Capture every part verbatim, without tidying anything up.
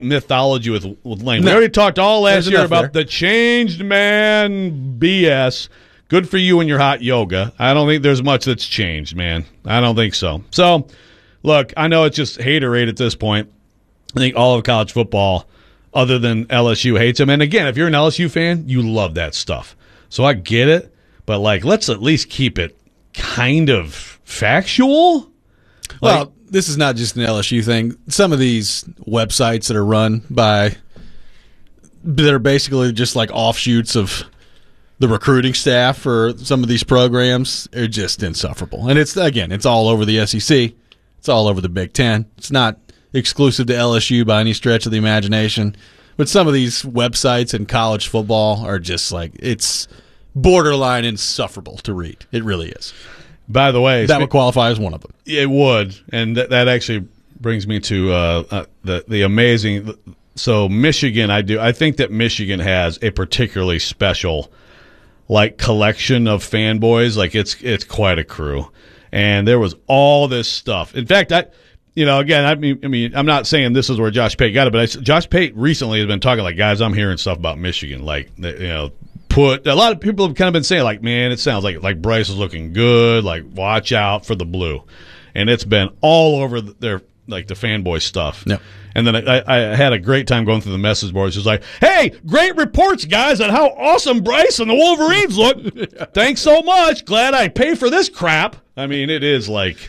mythology with, with Lane. No. We already talked all last There's year enough about there. the changed man B S. Good for you and your hot yoga. I don't think there's much that's changed, man. I don't think so. So, look, I know it's just haterade at this point. I think all of college football, other than L S U, hates him. And again, if you're an L S U fan, you love that stuff. So I get it. But, like, let's at least keep it kind of factual. Well, Like, this is not just an L S U thing. Some of these websites that are run by that are basically just like offshoots of the recruiting staff for some of these programs are just insufferable. And it's, again, it's all over the S E C. It's all over the Big Ten. It's not exclusive to L S U by any stretch of the imagination. But some of these websites in college football are just like, it's borderline insufferable to read. It really is. by the way, That would qualify as one of them. It would, and th- that actually brings me to uh, uh, the the amazing. So Michigan, I do. I think that Michigan has a particularly special, like, collection of fanboys. Like, it's it's quite a crew, and there was all this stuff. In fact, I, you know, again, I mean, I mean, I'm not saying this is where Josh Pate got it, but I, Josh Pate recently has been talking like, guys, I'm hearing stuff about Michigan, like, you know. Put a lot of people have kind of been saying, like, man, it sounds like like Bryce is looking good. Like, watch out for the blue, and it's been all over their like the fanboy stuff. Yep. And then I, I had a great time going through the message boards. It's like, hey, great reports, guys, on how awesome Bryce and the Wolverines look. Thanks so much. Glad I pay for this crap. I mean, it is like,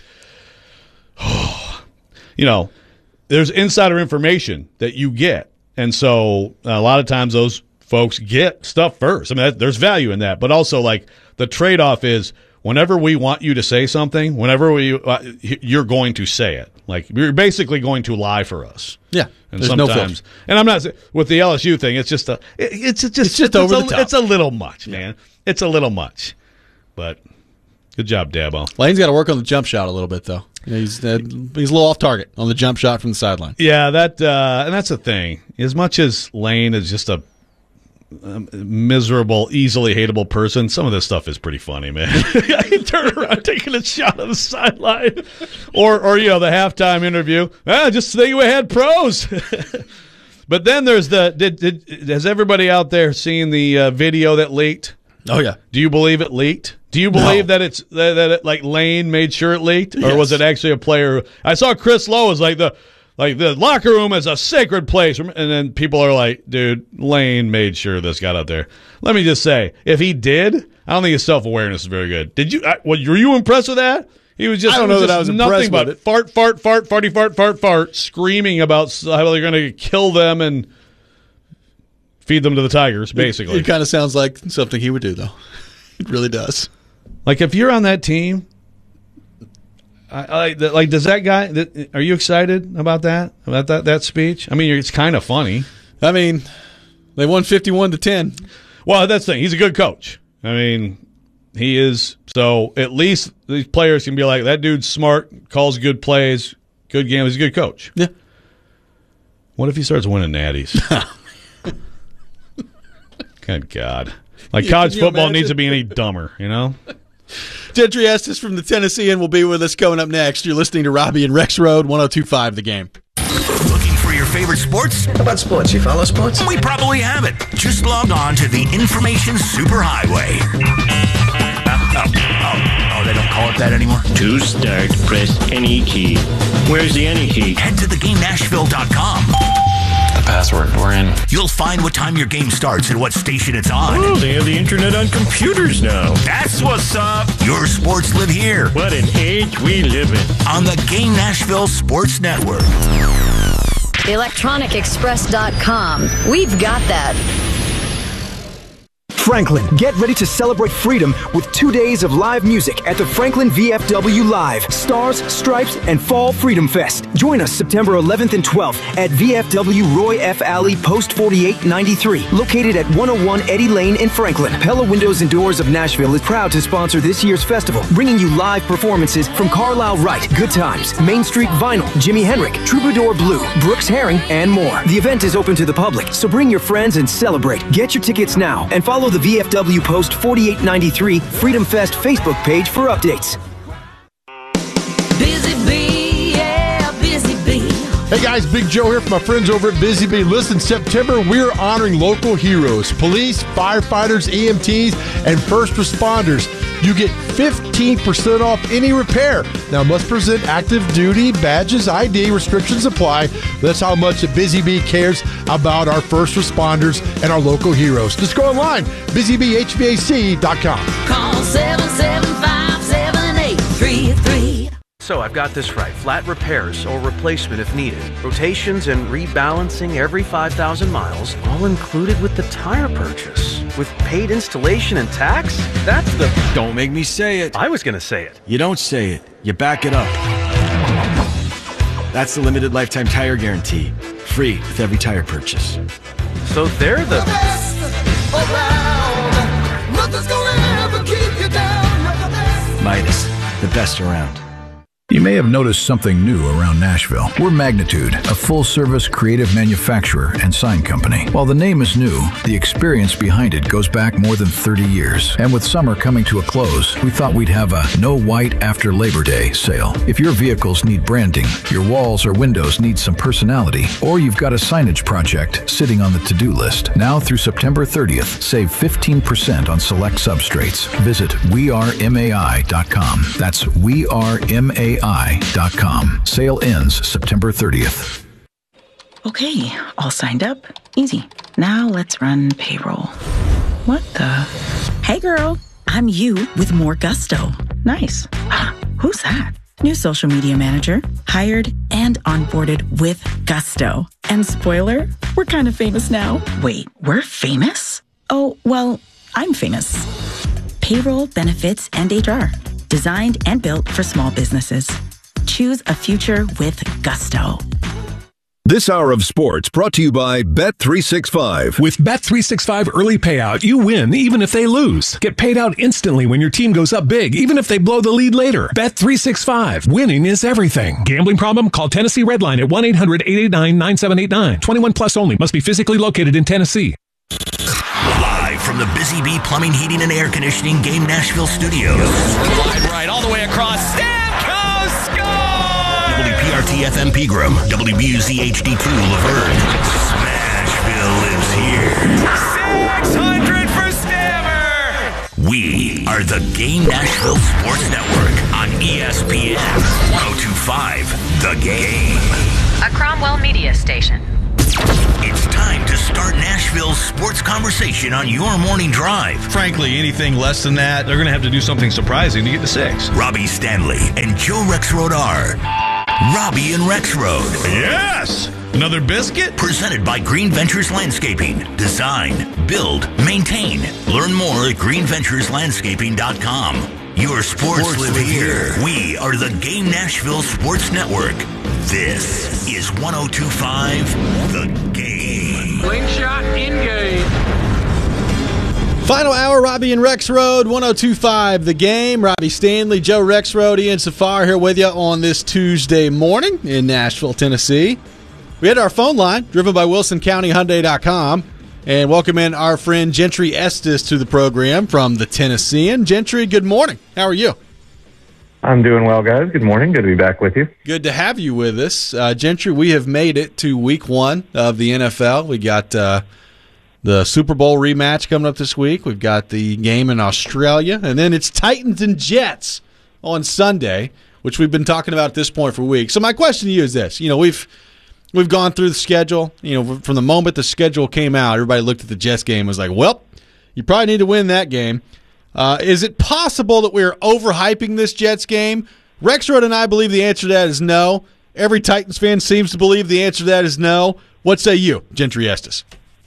oh, you know, there's insider information that you get, and so a lot of times those folks get stuff first. I mean, that, there's value in that, but also, like, the trade-off is whenever we want you to say something, whenever we uh, you're going to say it. Like, you're basically going to lie for us. Yeah, and there's no sometimes, filter. and I'm not with the L S U thing. It's just a, it, it's just, It's just over a, the top. It's a little much, man. It's a little much, but good job, Dabo. Lane's got to work on the jump shot a little bit, though. You know, he's uh, he's a little off target on the jump shot from the sideline. Yeah, that uh, and that's the thing. As much as Lane is just a Um, miserable, easily hateable person, some of this stuff is pretty funny, man. He turned around taking a shot on the sideline, or or you know, the halftime interview. Ah, just think we had pros. But then there's the did, did has everybody out there seen the uh, video that leaked? Oh yeah. Do you believe it leaked? Do you believe No. that it's that, that it, like Lane made sure it leaked, or Yes. was it actually a player? I saw Chris Lowe was like the. Like, the locker room is a sacred place. And then people are like, dude, Lane made sure this got out there. Let me just say, if he did, I don't think his self-awareness is very good. Did you? I, well, were you impressed with that? He was just, I don't it know was that I just was nothing impressed but with it. fart, fart, fart, farty, fart, fart, fart, screaming about how they're going to kill them and feed them to the tigers, basically. It, it kind of sounds like something he would do, though. It really does. Like, if you're on that team, I, I, like, does that guy? That, are you excited about that? About that that speech? I mean, it's kind of funny. I mean, they won fifty-one to ten. Well, that's the thing. He's a good coach. I mean, he is. So at least these players can be like, that dude's smart, calls good plays, good game. He's a good coach. Yeah. What if he starts winning natties? Good God. Like, college Can you football imagine? needs to be any dumber, you know? Gentry Estes from the Tennessean will be with us coming up next. You're listening to Robbie and Rex Road, one oh two point five The Game. Looking for your favorite sports? How about sports? You follow sports? We probably have it. Just log on to the Information Superhighway. Oh, oh, oh, they don't call it that anymore? To start, press any key. Where's the any key? Head to the game nashville dot com. The password. We're in. You'll find what time your game starts and what station it's on. Oh, they have the internet on computers now. That's what's up. Your sports live here What an age we live in. on the Game Nashville Sports Network. electronic express dot com. We've got that. Franklin, get ready to celebrate freedom with two days of live music at the Franklin V F W Live, Stars, Stripes, and Fall Freedom Fest. Join us September eleventh and twelfth at V F W Roy F. Alley, Post forty-eight ninety-three, located at one oh one Eddie Lane in Franklin. Pella Windows and Doors of Nashville is proud to sponsor this year's festival, bringing you live performances from Carlisle Wright, Good Times, Main Street Vinyl, Jimi Hendrix, Troubadour Blue, Brooks Herring, and more. The event is open to the public, so bring your friends and celebrate. Get your tickets now and follow the V F W Post forty-eight ninety-three Freedom Fest Facebook page for updates. Busy bee, yeah, busy bee. Hey guys, Big Joe here from my friends over at Busy Bee. Listen, September, we're honoring local heroes, police, firefighters, E M Ts, and first responders. You get fifteen percent off any repair. Now, must present active duty badges, I D, restrictions apply. That's how much the Busy Bee cares about our first responders and our local heroes. Just go online, busy bee h v a c dot com. Call seven seven five, seven eight three three. So I've got this right. Flat repairs or replacement if needed. Rotations and rebalancing every five thousand miles, all included with the tire purchase. With paid installation and tax? That's the... Don't make me say it. I was going to say it. You don't say it. You back it up. That's the limited lifetime tire guarantee. Free with every tire purchase. So they're the... the best around. Nothing's gonna ever keep you down. Midas, the best around. You may have noticed something new around Nashville. We're Magnitude, a full-service creative manufacturer and sign company. While the name is new, the experience behind it goes back more than thirty years. And with summer coming to a close, we thought we'd have a No White After Labor Day sale. If your vehicles need branding, your walls or windows need some personality, or you've got a signage project sitting on the to-do list, now through September thirtieth, save fifteen percent on select substrates. Visit we are m a i dot com. That's we are m a i dot com. Sale ends September thirtieth. Okay, all signed up. Easy. Now let's run payroll. What the? Hey girl, I'm you with more gusto. Nice. Who's that? New social media manager, hired and onboarded with gusto. And spoiler, we're kind of famous now. Wait, we're famous? Oh, well, I'm famous. Payroll, benefits, and H R. Designed and built for small businesses. Choose a future with gusto. This hour of sports brought to you by Bet three sixty-five. With Bet three sixty-five early payout, you win even if they lose. Get paid out instantly when your team goes up big, even if they blow the lead later. Bet three sixty-five. Winning is everything. Gambling problem? Call Tennessee Redline at one eight hundred eight eight nine nine seven eight nine. twenty-one plus only. Must be physically located in Tennessee. Live from the Busy Bee Plumbing, Heating, and Air Conditioning Game Nashville studios. Wide right, all the way across. Stamkos score! W P R T F M Pegram, W B U Z H D two Laverne. Smashville lives here. six hundred for Stammer! We are the Game Nashville Sports Network on E S P N one oh two point five The Game. A Cromwell Media Station. It's time to start Nashville's sports conversation on your morning drive. Frankly, anything less than that, they're going to have to do something surprising to get to six. Robbie Stanley and Joe Rexrode are Robbie and Rexrode. Yes! Another biscuit? Presented by Green Ventures Landscaping. Design, build, maintain. Learn more at green ventures landscaping dot com. Your sports, sports live here. here. We are the Game Nashville Sports Network. This is one oh two point five The Game. Slingshot in game. Final hour, Robbie and Rexrode, one oh two point five The Game. Robbie Stanley, Joe Rexrode, Ian Safar here with you on this Tuesday morning in Nashville, Tennessee. We had our phone line, driven by Wilson County Hyundai dot com, and welcome in our friend Gentry Estes to the program from the Tennessean. Gentry, good morning. How are you? I'm doing well, guys. Good morning. Good to be back with you. Good to have you with us. Uh, Gentry, we have made it to week one of the N F L. We got uh, the Super Bowl rematch coming up this week. We've got the game in Australia. And then it's Titans and Jets on Sunday, which we've been talking about at this point for weeks. So my question to you is this. You know, we've we've gone through the schedule. You know, from the moment the schedule came out, everybody looked at the Jets game and was like, well, you probably need to win that game. Uh, is it possible that we're overhyping this Jets game? Rexrode and I believe the answer to that is no. Every Titans fan seems to believe the answer to that is no. What say you, Gentry Estes?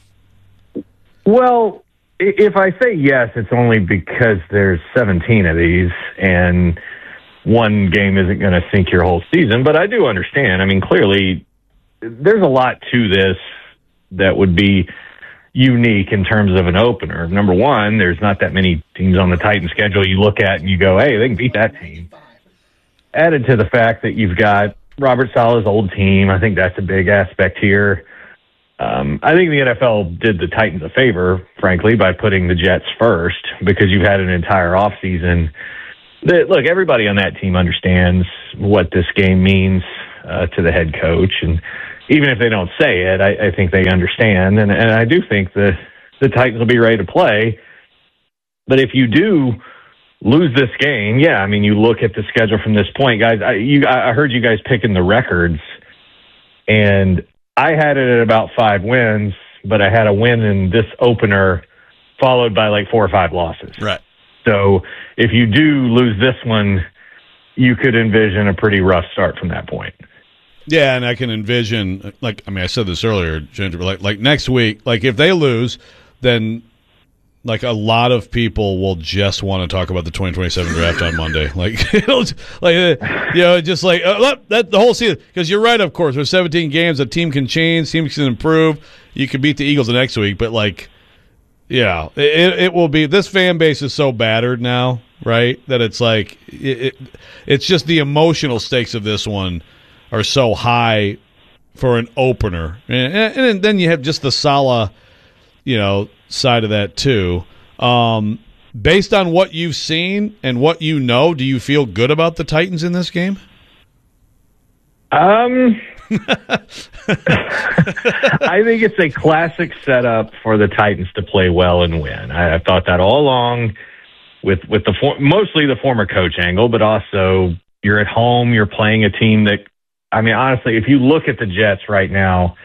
Well, if I say yes, it's only because there's seventeen of these, and one game isn't going to sink your whole season. But I do understand. I mean, clearly, there's a lot to this that would be unique in terms of an opener. Number one, there's not that many teams on the Titans schedule you look at and you go, hey, they can beat that team. Added to the fact that you've got Robert Saleh's old team, I think that's a big aspect here. Um, I think the N F L did the Titans a favor, frankly, by putting the Jets first, because you've had an entire offseason. That, look, everybody on that team understands what this game means. uh, to the head coach. And even if they don't say it, I, I think they understand. And, and I do think the, the Titans will be ready to play. But if you do lose this game, yeah, I mean, you look at the schedule from this point, guys. I, you, I heard you guys picking the records, and I had it at about five wins, but I had a win in this opener followed by like four or five losses. Right. So if you do lose this one, you could envision a pretty rough start from that point. Yeah, and I can envision, like, I mean, I said this earlier, Ginger, like, like next week, like if they lose, then like a lot of people will just want to talk about the twenty twenty-seven draft on Monday. Like, it'll, like uh, you know, just like uh, that the whole season. Because you're right, of course. There's seventeen games. A team can change. Teams can improve. You can beat the Eagles the next week. But like, yeah, it, it will be. This fan base is so battered now, right? That it's like it, it, it's just the emotional stakes of this one are so high for an opener, and, and then you have just the Saleh, you know, side of that too. Um, based on what you've seen and what you know, do you feel good about the Titans in this game? Um, I think it's a classic setup for the Titans to play well and win. I, I've thought that all along with with the for, mostly the former coach angle, but also you're at home, you're playing a team that, I mean, honestly, if you look at the Jets right now,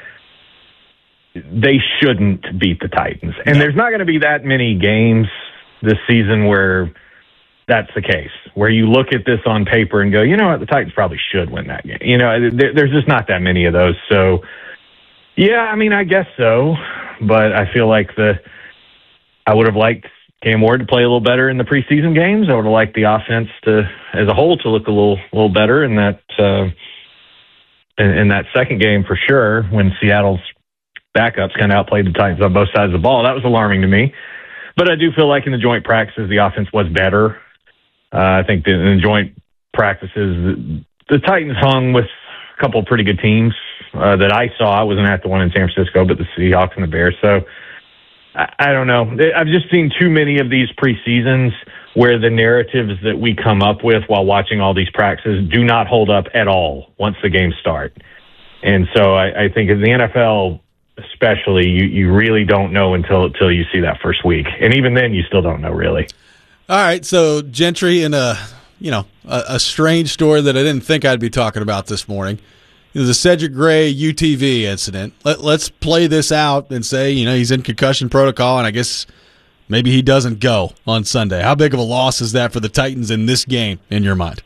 they shouldn't beat the Titans. And no. There's not going to be that many games this season where that's the case, where you look at this on paper and go, you know what, the Titans probably should win that game. You know, there, there's just not that many of those. So, yeah, I mean, I guess so. But I feel like the I would have liked Cam Ward to play a little better in the preseason games. I would have liked the offense to, as a whole, to look a little little better in that uh, in, in that second game for sure, when Seattle's backups kind of outplayed the Titans on both sides of the ball. That was alarming to me. But I do feel like in the joint practices, the offense was better. Uh, I think that in the joint practices, the, the Titans hung with a couple of pretty good teams uh, that I saw. I wasn't at the one in San Francisco, but the Seahawks and the Bears. So I, I don't know. I've just seen too many of these preseasons where the narratives that we come up with while watching all these practices do not hold up at all once the games start. And so I, I think in the N F L, especially, you, you really don't know until until you see that first week, and even then, you still don't know really. All right, so Gentry, in a you know a, a strange story that I didn't think I'd be talking about this morning, the Cedric Gray U T V incident. Let, let's play this out and say you know he's in concussion protocol, and I guess maybe he doesn't go on Sunday. How big of a loss is that for the Titans in this game, in your mind?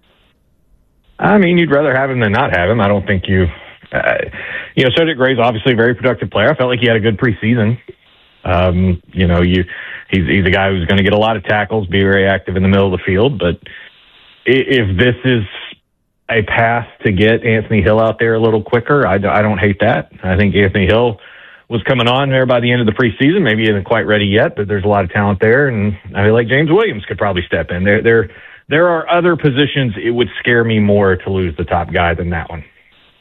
I mean, you'd rather have him than not have him. I don't think you. Uh, you know, Cedric Gray's obviously a very productive player. I felt like he had a good preseason. Um, you know, you he's he's a guy who's going to get a lot of tackles, be very active in the middle of the field. But if this is a path to get Anthony Hill out there a little quicker, I, I don't hate that. I think Anthony Hill was coming on there by the end of the preseason. Maybe he isn't quite ready yet, but there's a lot of talent there, and I feel like James Williams could probably step in. There, there, there are other positions it would scare me more to lose the top guy than that one.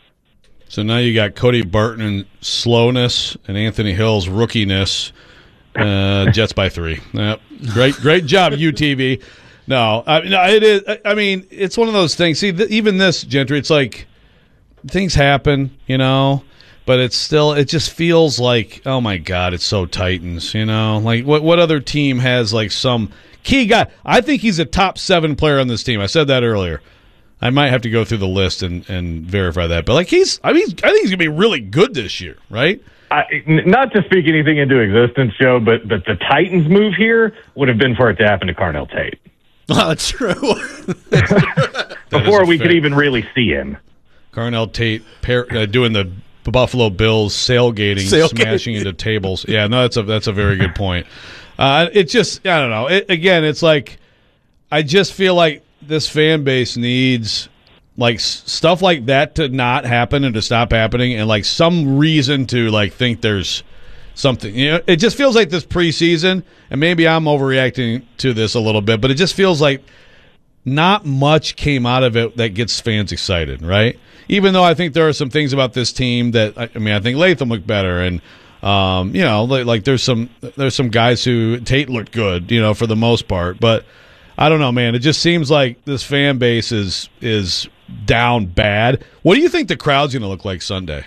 So now you got Cody Barton slowness and Anthony Hill's rookiness. Uh, Jets by three. Yep. Great, great job, U T V. No, I, no, it is. I mean, it's one of those things. See, th- even this, Gentry, it's like things happen, you know, but it's still. It just feels like, oh my God, it's so Titans, you know. Like what? What other team has like some key guy? I think he's a top seven player on this team. I said that earlier. I might have to go through the list and, and verify that. But, like, he's – I mean, I think he's going to be really good this year, right? I, not to speak anything into existence, Joe, but, but the Titans' move here would have been for it to happen to Carnell Tate. Well, that's true. That's true. Before we fair. could even really see him. Carnell Tate par- uh, doing the Buffalo Bills sailgating, sailgating, smashing into tables. Yeah, no, that's a, that's a very good point. Uh, it just – I don't know. It, again, it's like I just feel like – this fan base needs like s- stuff like that to not happen and to stop happening, and like some reason to like think there's something. You know, it just feels like this preseason, and maybe I'm overreacting to this a little bit, but it just feels like not much came out of it that gets fans excited, right? Even though I think there are some things about this team that I, I mean, I think Latham looked better, and um, you know, like, like there's some there's some guys who Tate looked good, you know, for the most part, but. I don't know, man. It just seems like this fan base is is down bad. What do you think the crowd's going to look like Sunday?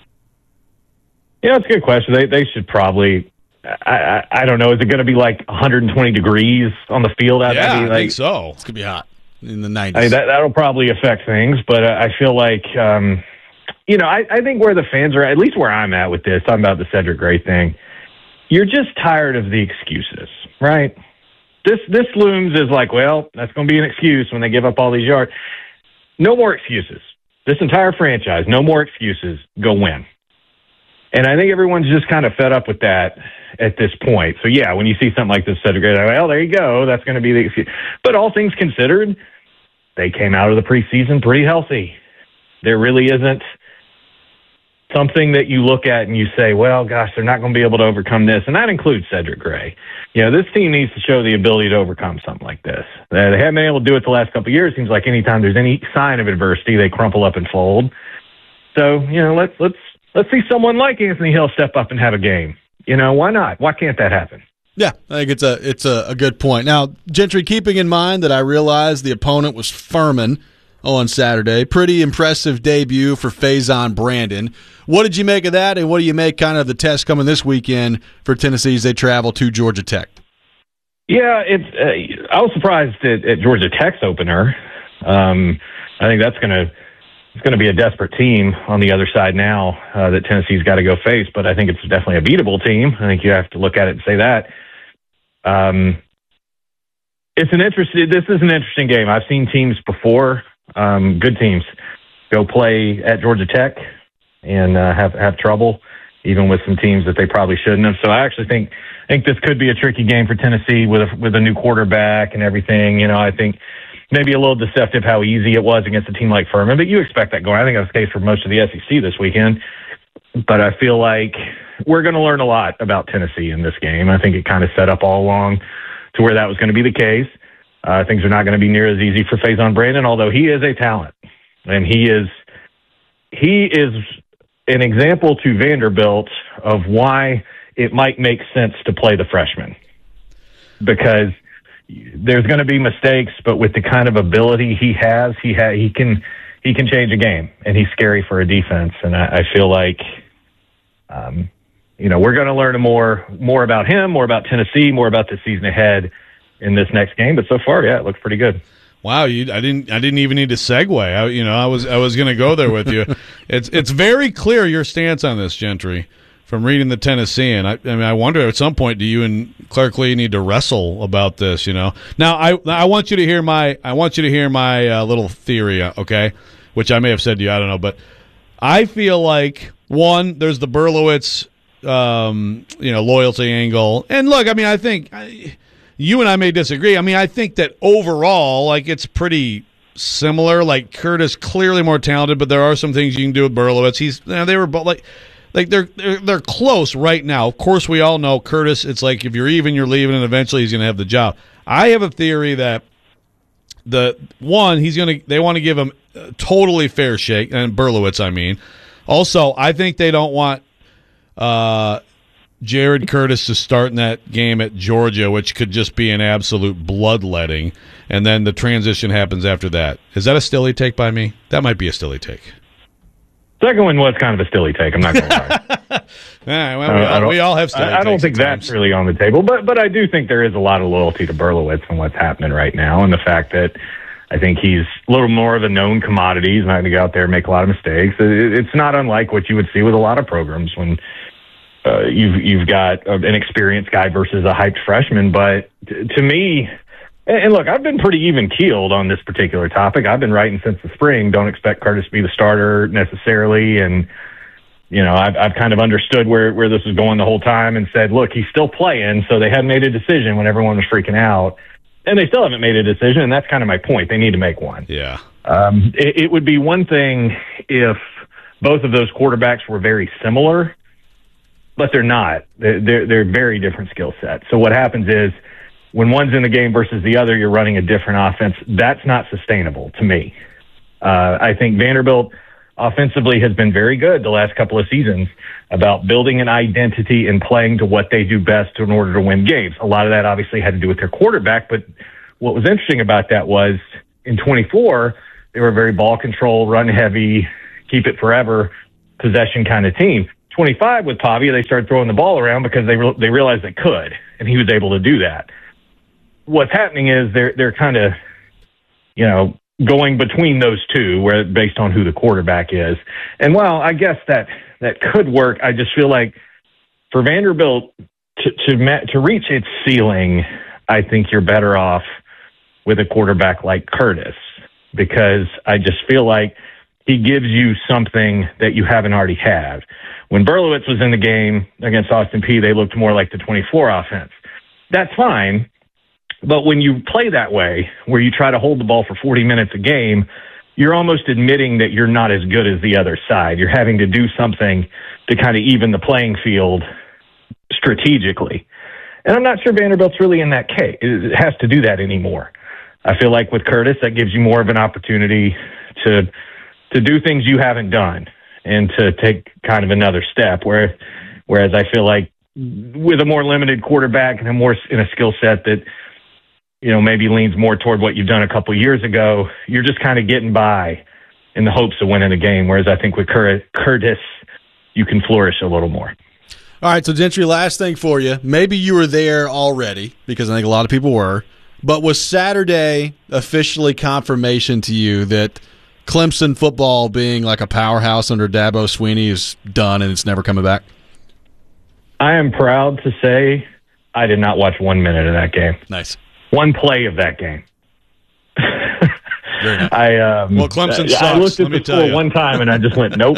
Yeah, that's a good question. They they should probably. I, I, I don't know. Is it going to be like one hundred twenty degrees on the field? Yeah, I, mean, I like, think so. It's going to be hot in the nineties. I mean, that, that'll probably affect things, but uh, I feel like, um, you know, I, I think where the fans are, at least where I'm at with this, talking about the Cedric Gray thing, you're just tired of the excuses, right? This this looms as like, well, that's going to be an excuse when they give up all these yards. No more excuses. This entire franchise, no more excuses. Go win. And I think everyone's just kind of fed up with that at this point. So, yeah, when you see something like this, Cedric Gray, well, there you go. That's going to be the excuse. But all things considered, they came out of the preseason pretty healthy. There really isn't something that you look at and you say, well, gosh, they're not going to be able to overcome this. And that includes Cedric Gray. You know, this team needs to show the ability to overcome something like this. Uh, they haven't been able to do it the last couple of years. Seems like anytime there's any sign of adversity, they crumple up and fold. So, you know, let's let's let's see someone like Anthony Hill step up and have a game. You know, why not? Why can't that happen? Yeah, I think it's a it's a, a good point. Now, Gentry, keeping in mind that I realized the opponent was Furman on Saturday, pretty impressive debut for Faison Brandon. What did you make of that, and what do you make kind of the test coming this weekend for Tennessee as they travel to Georgia Tech? Yeah, it's. Uh, I was surprised at, at Georgia Tech's opener. Um, I think that's going to it's going to be a desperate team on the other side now uh, that Tennessee's got to go face. But I think it's definitely a beatable team. I think you have to look at it and say that. Um, it's an interesting. This is an interesting game. I've seen teams before, um, good teams, go play at Georgia Tech and uh, have have trouble, even with some teams that they probably shouldn't have. So I actually think I think this could be a tricky game for Tennessee with a, with a new quarterback and everything. You know, I think maybe a little deceptive how easy it was against a team like Furman, but you expect that going. I think that's the case for most of the S E C this weekend. But I feel like we're going to learn a lot about Tennessee in this game. I think it kind of set up all along to where that was going to be the case. Uh, things are not going to be near as easy for Faison Brandon, although he is a talent, and he is he is an example to Vanderbilt of why it might make sense to play the freshman, because there's going to be mistakes, but with the kind of ability he has, he ha- he can he can change a game, and he's scary for a defense. And I, I feel like, um, you know, we're going to learn more more about him, more about Tennessee, more about the season ahead in this next game. But so far, yeah, it looks pretty good. Wow, you, I didn't. I didn't even need to segue. I, you know, I was. I was going to go there with you. It's. It's very clear your stance on this, Gentry, from reading the Tennessean. I, I mean, I wonder at some point, do you and Clark Lee need to wrestle about this? You know. Now, I. I want you to hear my. I want you to hear my uh, little theory. Okay, which I may have said to you. I don't know, but I feel like one. There's the Berlowitz, um, you know, loyalty angle, and look. I mean, I think. I, You and I may disagree. I mean, I think that overall, like, it's pretty similar. Like, Curtis clearly more talented, but there are some things you can do with Berlowitz. He's, you know, they were both like, like they're, they're they're close right now. Of course, we all know Curtis. It's like if you're even, you're leaving, and eventually he's going to have the job. I have a theory that the one he's going to they want to give him a totally fair shake, and Berlowitz, I mean. Also, I think they don't want. Uh, Jared Curtis to start in that game at Georgia, which could just be an absolute bloodletting, and then the transition happens after that. Is that a stilly take by me? That might be a stilly take. Second one was kind of a stilly take. I'm not going to lie. yeah, well, we, all, we all have stilly I, I don't think that's really on the table, but but I do think there is a lot of loyalty to Berlowitz and what's happening right now, and the fact that I think he's a little more of a known commodity. He's not going to go out there and make a lot of mistakes. It, it's not unlike what you would see with a lot of programs when Uh, you've you've got an experienced guy versus a hyped freshman, but t- to me, and, and look, I've been pretty even keeled on this particular topic. I've been writing since the spring. Don't expect Curtis to be the starter necessarily, and you know, I've I've kind of understood where where this is going the whole time, and said, look, he's still playing, so they hadn't made a decision when everyone was freaking out, and they still haven't made a decision, and that's kind of my point. They need to make one. Yeah, um, it, it would be one thing if both of those quarterbacks were very similar. But they're not. They're, they're, they're very different skill sets. So what happens is when one's in the game versus the other, you're running a different offense. That's not sustainable to me. Uh, I think Vanderbilt offensively has been very good the last couple of seasons about building an identity and playing to what they do best in order to win games. A lot of that obviously had to do with their quarterback, but what was interesting about that was in twenty-four, They were a very ball control, run heavy, keep it forever, possession kind of team. twenty-five with Pavia, they started throwing the ball around because they re- they realized they could, and he was able to do that. What's happening is they're they're kind of, you know, going between those two, where based on who the quarterback is. And while I guess that that could work, I just feel like for Vanderbilt to to, ma- to reach its ceiling, I think you're better off with a quarterback like Curtis, because I just feel like he gives you something that you haven't already had. When Berlowitz was in the game against Austin Peay, they looked more like the twenty-four offense. That's fine, but when you play that way, where you try to hold the ball for forty minutes a game, you're almost admitting that you're not as good as the other side. You're having to do something to kind of even the playing field strategically. And I'm not sure Vanderbilt's really in that case. It has to do that anymore. I feel like with Curtis, that gives you more of an opportunity to to do things you haven't done and to take kind of another step. Where, whereas I feel like with a more limited quarterback and a more in a skill set that, you know, maybe leans more toward what you've done a couple years ago, you're just kind of getting by in the hopes of winning a game. Whereas I think with Cur- Curtis, you can flourish a little more. All right, so Gentry, last thing for you. Maybe you were there already, because I think a lot of people were, but was Saturday officially confirmation to you that Clemson football being like a powerhouse under Dabo Swinney is done and it's never coming back? I am proud to say I did not watch one minute of that game. Nice. One play of that game. Very nice. I um, well, Clemson I, sucks. I looked at let me the tell score you. one time and I just went, nope.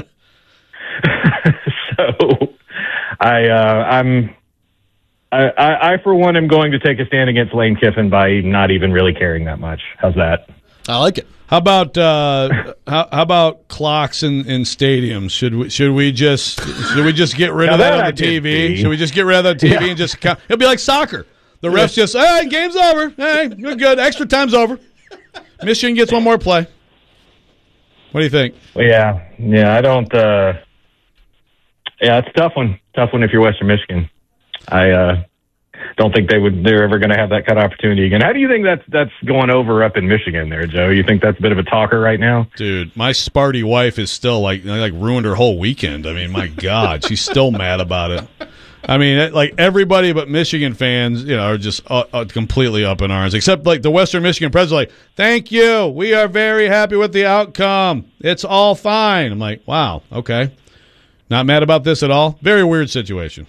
so I, uh, I'm, I, I, I, for one, am going to take a stand against Lane Kiffin by not even really caring that much. How's that? I like it. How about uh, how, how about clocks in, in stadiums? Should we should we just should we just get rid Now of that, that on I the T V? did see. Should we just get rid of that T V Yeah. and just count? It'll be like soccer. The refs just, hey, game's over. Hey, you're good. Extra time's over. Michigan gets one more play. What do you think? Well, yeah, yeah. I don't. Uh, yeah, it's a tough one. Tough one if you're Western Michigan. I uh, don't think they would. They're ever going to have that kind of opportunity again. How do you think that's that's going over up in Michigan there, Joe? You think that's a bit of a talker right now? Dude, my Sparty wife is still like like ruined her whole weekend. I mean, my God, she's still mad about it. I mean, it, like everybody but Michigan fans, you know, are just uh, uh, completely up in arms. Except like the Western Michigan president, like, thank you, we are very happy with the outcome. It's all fine. I'm like, wow, okay, not mad about this at all. Very weird situation.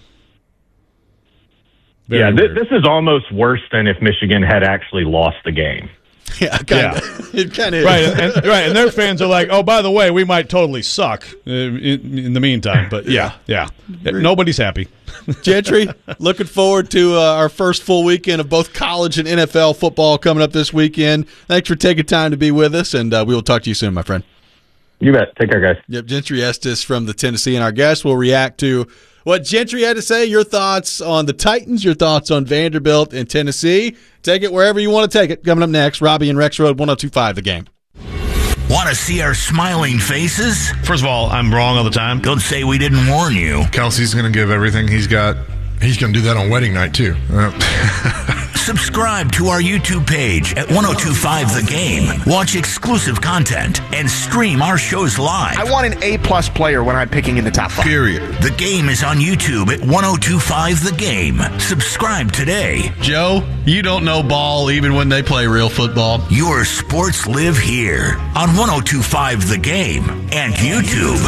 Very yeah, th- weird. this is almost worse than if Michigan had actually lost the game. Yeah, kind of. It kind of Right, is. and, and- right, and their fans are like, "Oh, by the way, we might totally suck uh, in, in the meantime." But yeah, yeah, nobody's happy. Gentry, looking forward to uh, our first full weekend of both college and N F L football coming up this weekend. Thanks for taking time to be with us, and uh, we will talk to you soon, my friend. You bet. Take care, guys. Yep, Gentry Estes from the Tennessee, and our guest will react to what Gentry had to say, your thoughts on the Titans, your thoughts on Vanderbilt and Tennessee. Take it wherever you want to take it. Coming up next, Robbie and Rex Road, one oh two point five The Game. Want to see our smiling faces? First of all, I'm wrong all the time. Don't say we didn't warn you. Kelsey's going to give everything he's got. He's going to do that on wedding night, too. Uh, Subscribe to our YouTube page at ten twenty-five The Game. Watch exclusive content and stream our shows live. I want an A-plus player when I'm picking in the top five. period. The Game is on YouTube at ten twenty-five The Game. Subscribe today. Joe, you don't know ball even when they play real football. Your sports live here on ten twenty-five The Game and YouTube.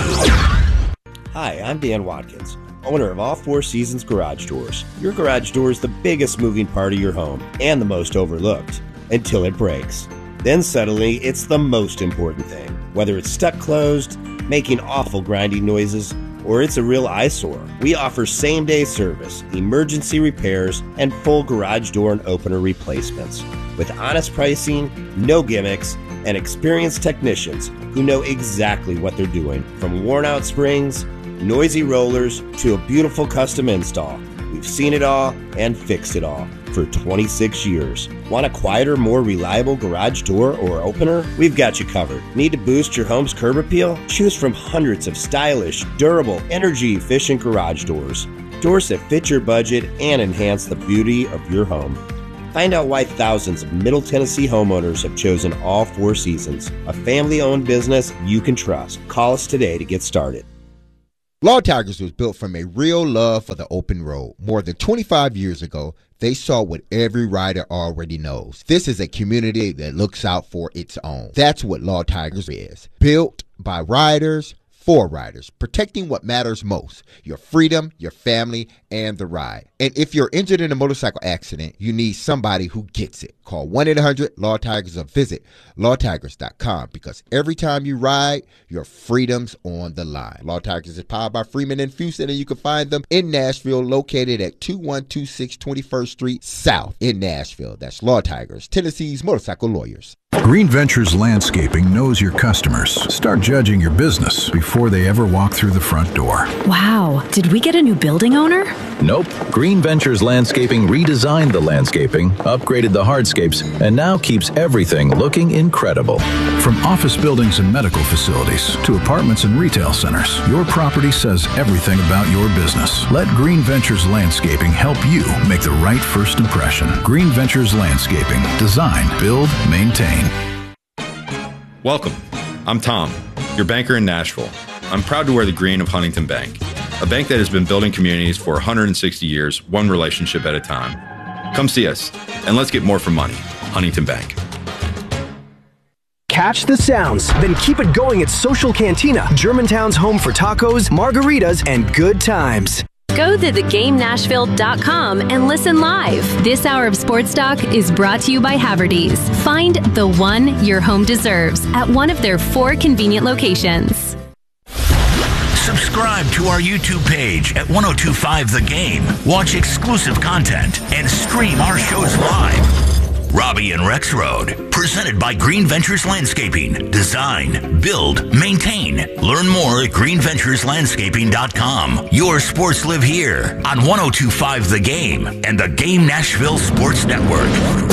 Hi, I'm Dan Watkins, owner of All Four Seasons Garage Doors. Your garage door is the biggest moving part of your home and the most overlooked until it breaks. Then suddenly, it's the most important thing. Whether it's stuck closed, making awful grinding noises, or it's a real eyesore, we offer same-day service, emergency repairs, and full garage door and opener replacements. With honest pricing, no gimmicks, and experienced technicians who know exactly what they're doing. From worn-out springs, noisy rollers, to a beautiful custom install. We've seen it all and fixed it all for twenty-six years. Want a quieter, more reliable garage door or opener? We've got you covered. Need to boost your home's curb appeal? Choose from hundreds of stylish, durable, energy-efficient garage doors. Doors that fit your budget and enhance the beauty of your home. Find out why thousands of Middle Tennessee homeowners have chosen All Four Seasons, a family-owned business you can trust. Call us today to get started. Law Tigers was built from a real love for the open road. More than twenty-five years ago, they saw what every rider already knows. This is a community that looks out for its own. That's what Law Tigers is. Built by riders, for riders, protecting what matters most, your freedom, your family, and the ride. And if you're injured in a motorcycle accident, you need somebody who gets it. Call one eight hundred law tigers or visit law tigers dot com because every time you ride, your freedom's on the line. Law Tigers is powered by Freeman and Houston, and you can find them in Nashville, located at two one two six twenty-first Street South in Nashville. That's Law Tigers, Tennessee's motorcycle lawyers. Green Ventures Landscaping knows your customers. Start judging your business before they ever walk through the front door. Wow, did we get a new building owner? Nope. Green Ventures Landscaping redesigned the landscaping, upgraded the hardscapes, and now keeps everything looking incredible. From office buildings and medical facilities to apartments and retail centers, your property says everything about your business. Let Green Ventures Landscaping help you make the right first impression. Green Ventures Landscaping. Design, build, maintain. Welcome. I'm Tom, your banker in Nashville. I'm proud to wear the green of Huntington Bank, a bank that has been building communities for one hundred sixty years, one relationship at a time. Come see us, and let's get more for money. Huntington Bank. Catch the sounds, then keep it going at Social Cantina, Germantown's home for tacos, margaritas, and good times. Go to the game nashville dot com and listen live. This hour of Sports Talk is brought to you by Haverty's. Find the one your home deserves at one of their four convenient locations. Subscribe to our YouTube page at ten twenty-five The Game. Watch exclusive content and stream our shows live. Robbie and Rex Road, presented by Green Ventures Landscaping. Design, build, maintain. Learn more at green ventures landscaping dot com. Your sports live here on ten twenty-five The Game and the Game Nashville Sports Network.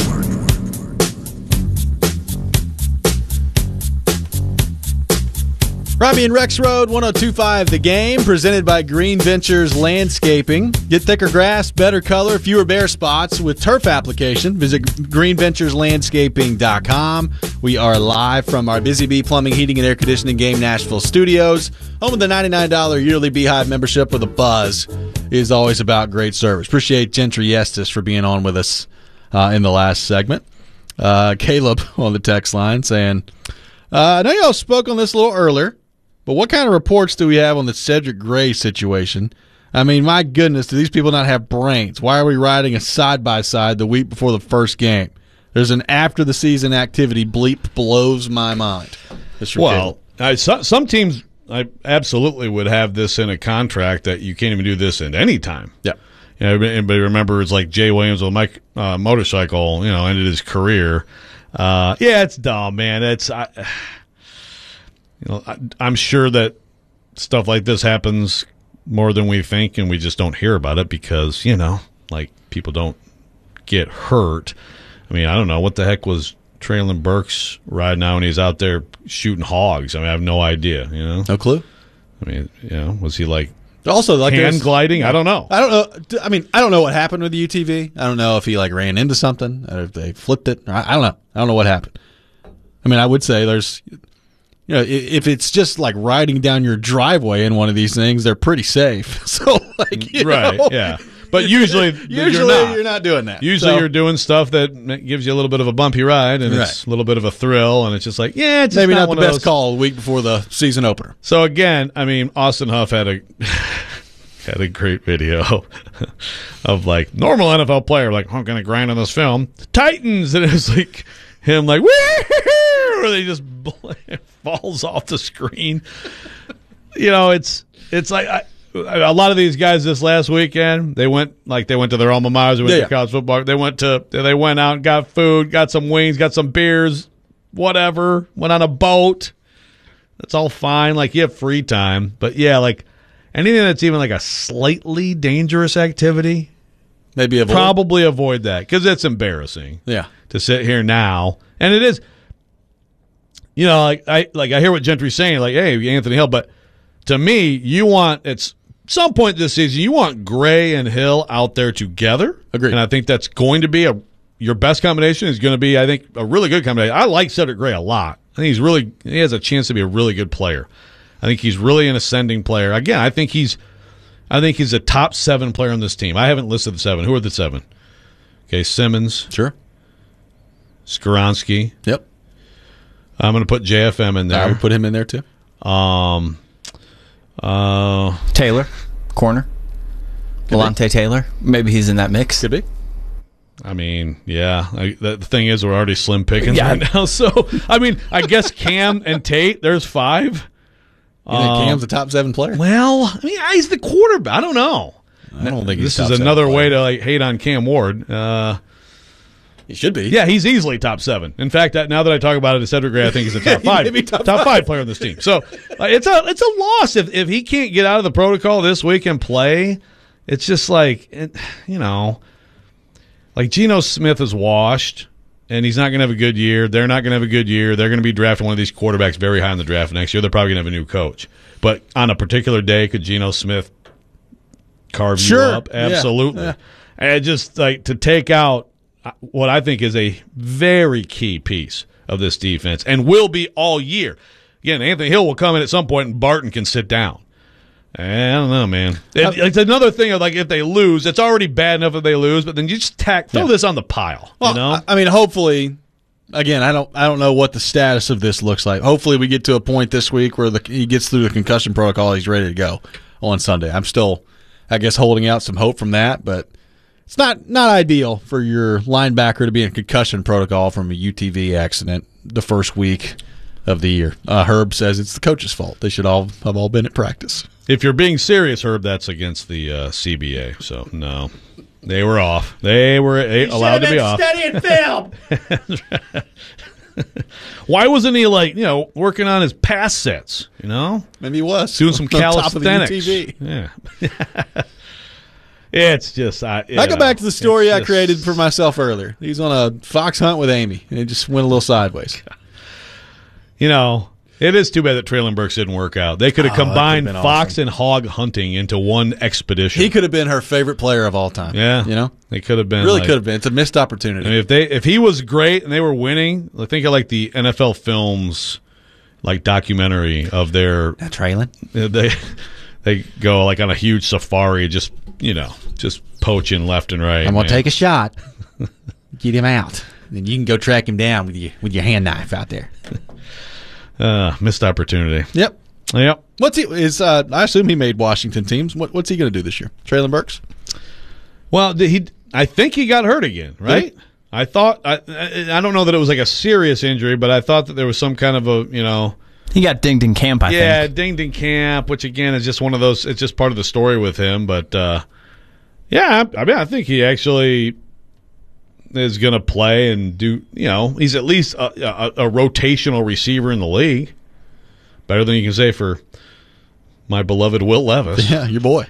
Robbie and Rex Road, ten twenty-five The Game, presented by Green Ventures Landscaping. Get thicker grass, better color, fewer bare spots with turf application. Visit green ventures landscaping dot com. We are live from our Busy Bee Plumbing, Heating, and Air Conditioning Game Nashville studios. Home of the ninety-nine dollars yearly Beehive membership with a buzz is always about great service. Appreciate Gentry Estes for being on with us uh, in the last segment. Uh, Caleb on the text line saying, uh, I know y'all spoke on this a little earlier, but what kind of reports do we have on the Cedric Gray situation? I mean, my goodness, do these people not have brains? Why are we riding a side-by-side the week before the first game? There's an after-the-season activity bleep blows my mind. Well, I, so, some teams I absolutely would have this in a contract that you can't even do this at any time. Yeah. You know, everybody remembers like Jay Williams with Mike uh, motorcycle, you know, ended his career. Uh, yeah, it's dumb, man. It's I, you know, I, I'm sure that stuff like this happens more than we think, and we just don't hear about it because, you know, like people don't get hurt. I mean, I don't know what the heck was Traylon Burks riding now when he's out there shooting hogs. I mean, I have no idea. You know, no clue. I mean, you know, was he like also like hand gliding? I don't know. I don't know. I mean, I don't know what happened with the U T V. I don't know if he like ran into something or if they flipped it. I, I don't know. I don't know what happened. I mean, I would say there's, you know, if it's just like riding down your driveway in one of these things, they're pretty safe. So, like, you right, know, yeah. But usually, usually you're not. you're not doing that. Usually, so, you're doing stuff that gives you a little bit of a bumpy ride, and right. it's a little bit of a thrill, and it's just like, yeah, it's just maybe not, not the one best of those. call a week before the season opener. So again, I mean, Austin Huff had a had a great video of like normal N F L player, like, I'm going to grind on this film, Titans, and it was like him, like, woo, or they just falls off the screen. You know, it's it's like. I, A lot of these guys this last weekend, they went like they went to their alma maters, they went yeah, to yeah. college football. They went to they went out and got food, got some wings, got some beers, whatever. Went on a boat. That's all fine. Like you have free time, but yeah, like anything that's even like a slightly dangerous activity, maybe avoid. probably avoid that because it's embarrassing. Yeah, to sit here now, and it is. You know, like I like I hear what Gentry's saying, like, hey, Anthony Hill, but to me, you want it's. Some point this season, you want Gray and Hill out there together. Agreed. And I think that's going to be a your best combination is going to be, I think, a really good combination. I like Cedric Gray a lot. I think he's really he has a chance to be a really good player. I think he's really an ascending player. Again, I think he's I think he's a top seven player on this team. I haven't listed the seven. Who are the seven? Okay, Simmons. Sure. Skoronski. Yep. I'm going to put J F M in there. I would put him in there too. Um, uh, Taylor, corner. Volante Taylor. Maybe he's in that mix. Could be. I mean, yeah. I, the, the thing is, we're already slim pickings Yeah. right now. So, I mean, I guess Cam and Tate, there's five. You think Um, Cam's a top seven player? Well, I mean, he's the quarterback. I don't know. I don't think he's this is top another seven way to like hate on Cam Ward. Uh, he should be. Yeah, he's easily top seven. In fact, that, now that I talk about it, Cedric Gray, I think he's a top He five, may be top top five. five player on this team. So uh, it's a it's a loss if if he can't get out of the protocol this week and play. It's just like it, you know, like Geno Smith is washed, and he's not going to have a good year. They're not going to have a good year. They're going to be drafting one of these quarterbacks very high in the draft next year. They're probably going to have a new coach. But on a particular day, could Geno Smith carve Sure. you up? Absolutely. Yeah. And just like to take out what I think is a very key piece of this defense and will be all year. Again, Anthony Hill will come in at some point and Barton can sit down. I don't know, man. It, it's another thing of like if they lose, it's already bad enough if they lose, but then you just tack throw Yeah. this on the pile. Well, you know? I- I mean, hopefully, again, I don't, I don't know what the status of this looks like. Hopefully, we get to a point this week where the, he gets through the concussion protocol. He's ready to go on Sunday. I'm still, I guess, holding out some hope from that, but it's not not ideal for your linebacker to be in concussion protocol from a U T V accident the first week of the year. Uh, Herb says it's the coach's fault. They should all have all been at practice. If you're being serious, Herb, that's against the uh, C B A. So no, they were off. They were they allowed to be off. Studying film. Why wasn't he like you know working on his pass sets? You know, maybe he was doing some on top of the calisthenics. U T V. Yeah, it's just I. you I go know, back to the story it's I just- created for myself earlier. He's on a fox hunt with Amy, and it just went a little sideways. You know, it is too bad that Traylon Burks didn't work out. They could have Oh, that could've combined been fox awesome. and hog hunting into one expedition. He could have been her favorite player of all time. Yeah, you know, they could have been really like- could have been. It's a missed opportunity. I mean, if they if he was great and they were winning, I think of like the N F L Films like documentary of their Traylon. They they go like on a huge safari, just you know, just poaching left and right. I'm gonna man. take a shot, get him out, then you can go track him down with your with your hand knife out there. uh, missed opportunity. Yep. Yep. What's he is? Uh, I assume he made Washington teams. What, what's he going to do this year? Traylon Burks. Well, did he I think he got hurt again, right? Did I thought I I don't know that it was like a serious injury, but I thought that there was some kind of a you know. He got dinged in camp, I yeah, think. dinged in camp, which again is just one of those. It's just part of the story with him. But uh, yeah, I, I mean, I think he actually is going to play and do. You know, he's at least a, a, a rotational receiver in the league. Better than you can say for my beloved Will Levis. Yeah, your boy.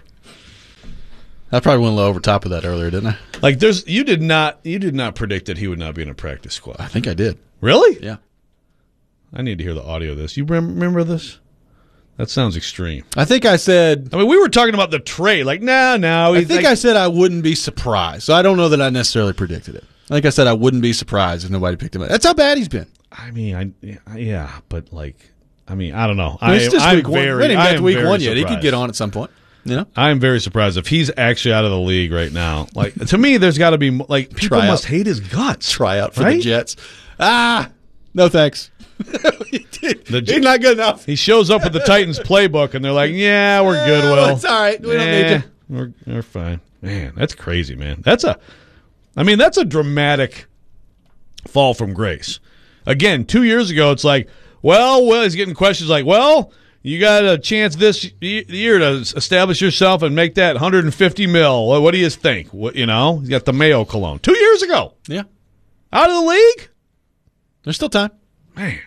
I probably went a little over top of that earlier, didn't I? Like, there's you did not you did not predict that he would not be in a practice squad. I think I did. Really? Yeah. I need to hear the audio of this. You rem- remember this? That sounds extreme. I think I said. I mean, we were talking about the trade. Like, no, no. I think I said I wouldn't be surprised. So I don't know that I necessarily predicted it. I think I said I wouldn't be surprised if nobody picked him up. That's how bad he's been. I mean, I yeah, but like, I mean, I don't know. I mean, it's I, just I'm week one. very, We didn't I get am to week very one yet. He could surprised. get on at some point. You know, I am very surprised if he's actually out of the league right now. Like, to me, there's got to be like people Try must out. hate his guts. Try out for right? the Jets. Ah, no thanks. he did. The, He's not good enough. He shows up with the Titans playbook, and they're like, "Yeah, we're good, Yeah, Will. it's all right. We don't Eh, need you." We're, we're fine." Man, that's crazy, man. That's a, I mean, that's a dramatic fall from grace. Again, two years ago, it's like, well, well, he's getting questions like, well, you got a chance this year to establish yourself and make that one hundred fifty mil. What do you think? What, you know, he's got the Mayo cologne. Two years ago. Yeah. Out of the league? There's still time. Man.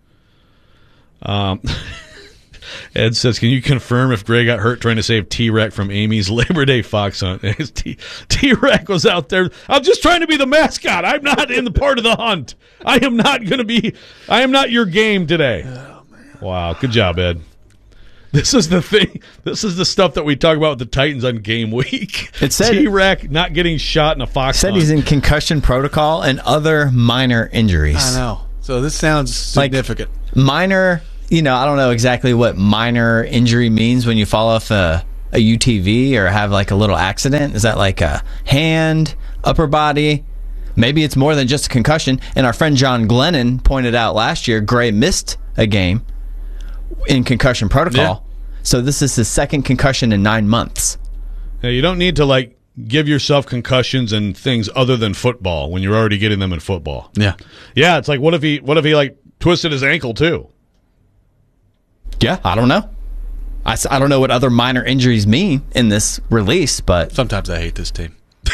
Um, Ed says, can you confirm if Gray got hurt trying to save T-Rex from Amy's Labor Day fox hunt? T- T-Rex was out there. I'm just trying to be the mascot. I'm not in the part of the hunt. I am not going to be, I am not your game today. Oh, man. Wow. Good job, Ed. This is the thing. This is the stuff that we talk about with the Titans on game week. It said T-Rack not getting shot in a fox said hunt. He's in concussion protocol and other minor injuries. I know. So this sounds significant. Like minor, you know, I don't know exactly what minor injury means when you fall off a, a U T V or have like a little accident. Is that like a hand, upper body? Maybe it's more than just a concussion. And our friend John Glennon pointed out last year, Gray missed a game in concussion protocol. Yeah. So this is his second concussion in nine months. Yeah, you don't need to like give yourself concussions and things other than football when you're already getting them in football. Yeah. Yeah, it's like what if he what if he like twisted his ankle too? Yeah, I don't know. I, I don't know what other minor injuries mean in this release, but sometimes I hate this team.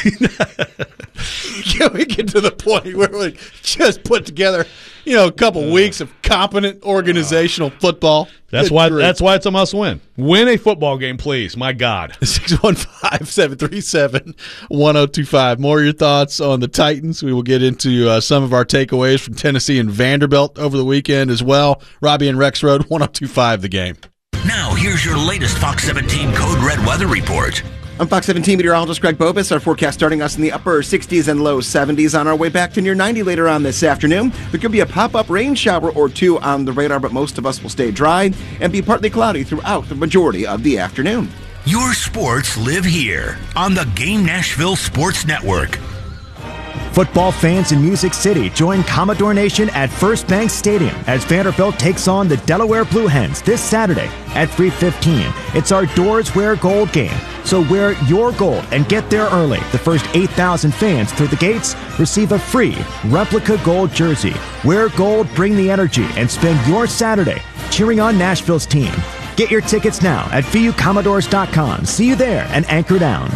Can we get to the point where we just put together, you know, a couple uh, weeks of competent organizational uh, football? That's Good why. Grief. That's why it's a must win. Win a football game, please. My God. six one five, seven three seven, one oh two five. More of your thoughts on the Titans. We will get into uh, some of our takeaways from Tennessee and Vanderbilt over the weekend as well. Robbie and Rex Road, one oh two five The Game. Now here's your latest Fox seventeen Code Red weather report. I'm Fox seventeen meteorologist Greg Bobus. Our forecast starting us in the upper sixties and low seventies on our way back to near ninety later on this afternoon. There could be a pop-up rain shower or two on the radar, but most of us will stay dry and be partly cloudy throughout the majority of the afternoon. Your sports live here on the Game Nashville Sports Network. Football fans in Music City join Commodore Nation at First Bank Stadium as Vanderbilt takes on the Delaware Blue Hens this Saturday at three fifteen. It's our Doors Wear Gold game, so wear your gold and get there early. The first eight thousand fans through the gates receive a free replica gold jersey. Wear gold, bring the energy, and spend your Saturday cheering on Nashville's team. Get your tickets now at V U Commodores dot com. See you there and anchor down.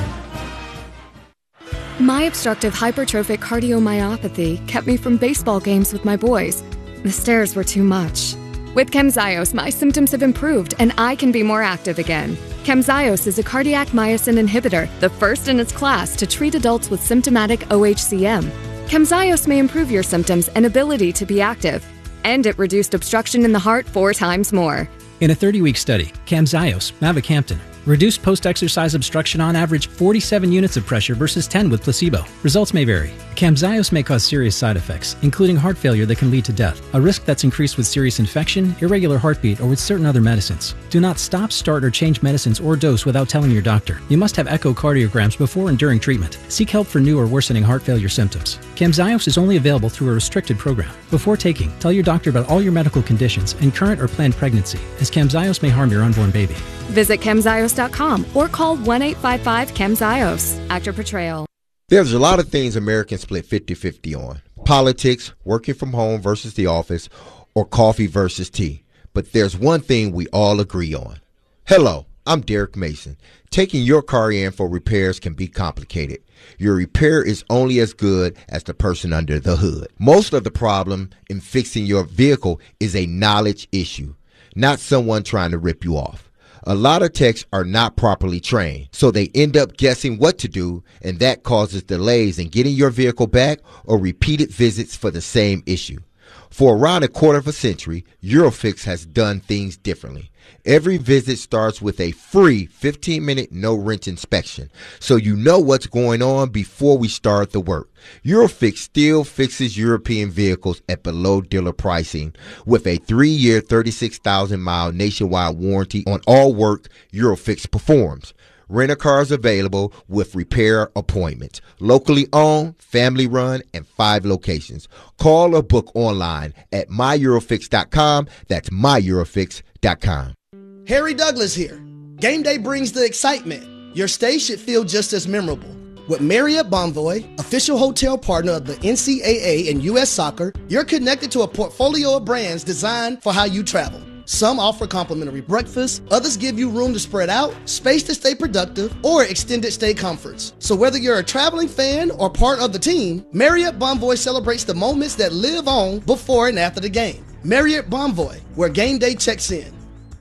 My obstructive hypertrophic cardiomyopathy kept me from baseball games with my boys. The stairs were too much. With Camzyos, my symptoms have improved and I can be more active again. Camzyos is a cardiac myosin inhibitor, the first in its class to treat adults with symptomatic O H C M. Camzyos may improve your symptoms and ability to be active, and it reduced obstruction in the heart four times more. In a thirty-week study, Camzyos, mavacamten, reduced post-exercise obstruction on average forty-seven units of pressure versus ten with placebo. Results may vary. Camzyos may cause serious side effects, including heart failure that can lead to death, a risk that's increased with serious infection, irregular heartbeat, or with certain other medicines. Do not stop, start, or change medicines or dose without telling your doctor. You must have echocardiograms before and during treatment. Seek help for new or worsening heart failure symptoms. Camzyos is only available through a restricted program. Before taking, tell your doctor about all your medical conditions and current or planned pregnancy, as Camzyos may harm your unborn baby. Visit Camzyos dot com or call one eight five five Camzyos. Actor Portrayal. There's a lot of things Americans split fifty-fifty on. Politics, working from home versus the office, or coffee versus tea. But there's one thing we all agree on. Hello, I'm Derek Mason. Taking your car in for repairs can be complicated. Your repair is only as good as the person under the hood. Most of the problem in fixing your vehicle is a knowledge issue, not someone trying to rip you off. A lot of techs are not properly trained, so they end up guessing what to do, and that causes delays in getting your vehicle back or repeated visits for the same issue. For around a quarter of a century, Eurofix has done things differently. Every visit starts with a free fifteen minute no-wrench inspection, so you know what's going on before we start the work. Eurofix still fixes European vehicles at below dealer pricing with a three year, thirty-six thousand mile nationwide warranty on all work Eurofix performs. Rent-a-cars available with repair appointments. Locally owned, family run, and five locations. Call or book online at my eurofix dot com. That's my eurofix dot com. Harry Douglas here. Game day brings the excitement. Your stay should feel just as memorable. With Marriott Bonvoy, official hotel partner of the N C double A and U S Soccer, you're connected to a portfolio of brands designed for how you travel. Some offer complimentary breakfast, others give you room to spread out, space to stay productive, or extended stay comforts. So whether you're a traveling fan or part of the team, Marriott Bonvoy celebrates the moments that live on before and after the game. Marriott Bonvoy, where game day checks in.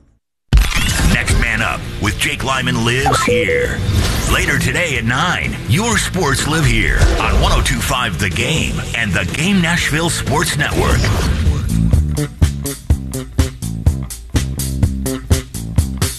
Next Man Up with Jake Lyman lives here. Later today at nine, your sports live here on one oh two point five The Game and the Game Nashville Sports Network.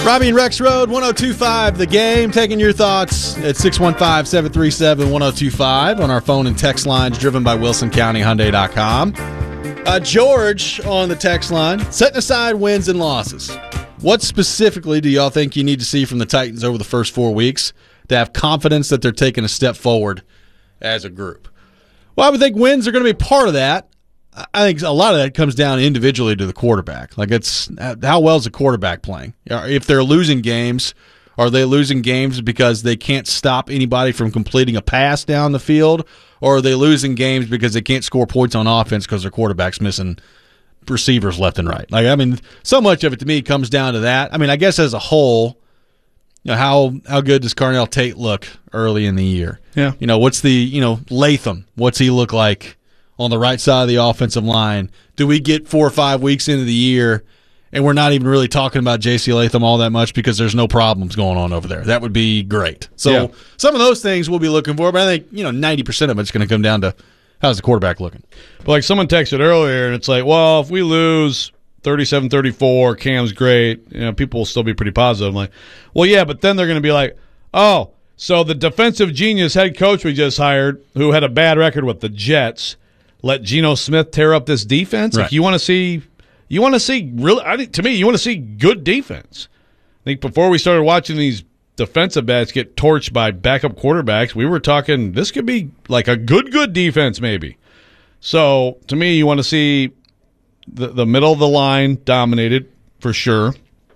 Robbie and Rex Road, one oh two five, The Game. Taking your thoughts at six one five, seven three seven, one oh two five on our phone and text lines driven by Wilson County Hyundai dot com. Uh, George on the text line, setting aside wins and losses. What specifically do y'all think you need to see from the Titans over the first four weeks to have confidence that they're taking a step forward as a group? Well, I would think wins are going to be part of that. I think a lot of that comes down individually to the quarterback. Like, it's how well is the quarterback playing? If they're losing games, are they losing games because they can't stop anybody from completing a pass down the field, or are they losing games because they can't score points on offense because their quarterback's missing receivers left and right? Like, I mean, so much of it to me comes down to that. I mean, I guess as a whole, you know, how how good does Carnell Tate look early in the year? Yeah. You know, what's the, you know, Latham, what's he look like on the right side of the offensive line? Do we get four or five weeks into the year and we're not even really talking about J C Latham all that much because there's no problems going on over there? That would be great. So Yeah. some of those things we'll be looking for, but I think, you know, ninety percent of it's going to come down to how's the quarterback looking. But like someone texted earlier, and it's like, well, if we lose thirty-seven thirty-four, Cam's great, you know, people will still be pretty positive. I'm like, well, yeah, but then they're going to be like, oh, so the defensive genius head coach we just hired, who had a bad record with the Jets, let Geno Smith tear up this defense? Right. Like, you want to see, you want to see really? I think to me, you want to see good defense. I think before we started watching these defensive backs get torched by backup quarterbacks, we were talking this could be like a good, good defense maybe. So to me, you want to see the the middle of the line dominated for sure.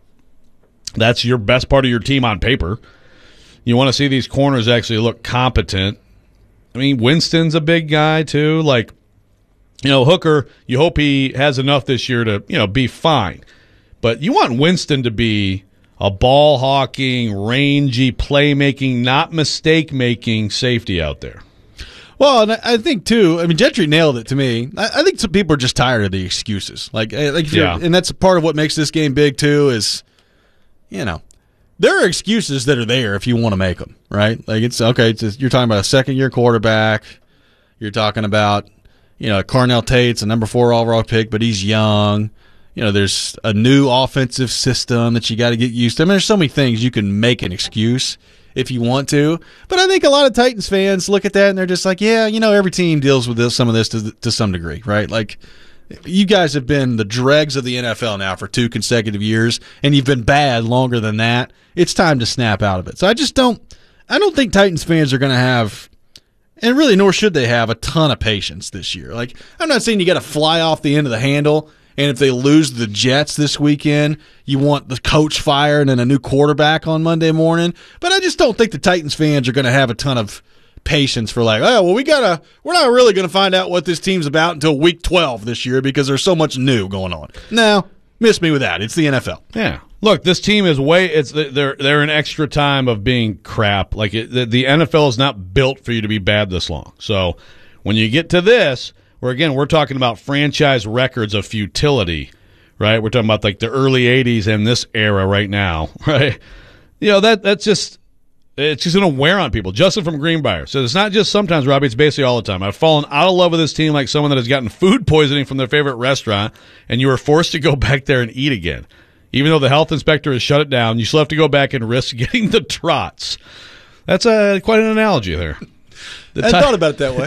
That's your best part of your team on paper. You want to see these corners actually look competent. I mean, Winston's a big guy too. Like, you know, Hooker, you hope he has enough this year to, you know, be fine. But you want Winston to be a ball-hawking, rangy, playmaking, not mistake-making safety out there. Well, and I think, too, I mean, Gentry nailed it to me. I, I think some people are just tired of the excuses. Like, like if Yeah. and that's part of what makes this game big, too, is, you know, there are excuses that are there if you want to make them, right? Like, it's, okay, it's, you're talking about a second-year quarterback. You're talking about, you know, Carnell Tate's a number four overall pick, but he's young. You know, there's a new offensive system that you got to get used to. I mean, there's so many things you can make an excuse if you want to. But I think a lot of Titans fans look at that and they're just like, yeah, you know, every team deals with this, some of this to, to some degree, right? Like, you guys have been the dregs of the N F L now for two consecutive years, and you've been bad longer than that. It's time to snap out of it. So I just don't – I don't think Titans fans are going to have – and really, nor should they have a ton of patience this year. Like, I'm not saying you got to fly off the end of the handle, and if they lose the Jets this weekend, you want the coach fired and a new quarterback on Monday morning. But I just don't think the Titans fans are going to have a ton of patience for like, oh, well, we gotta, we're not really going to find out what this team's about until week twelve this year because there's so much new going on. No, miss me with that. It's the N F L. Yeah. Look, this team is way. It's they're they're an extra time of being crap. Like it, the, the N F L is not built for you to be bad this long. So when you get to this, where again we're talking about franchise records of futility, right? We're talking about like the early eighties and this era right now, right? You know that that's just it's just going to wear on people. Justin from Greenbrier says it's not just sometimes, Robbie. It's basically all the time. I've fallen out of love with this team like someone that has gotten food poisoning from their favorite restaurant, and you are forced to go back there and eat again. Even though the health inspector has shut it down, you still have to go back and risk getting the trots. That's a, quite an analogy there. The I thought about it that way.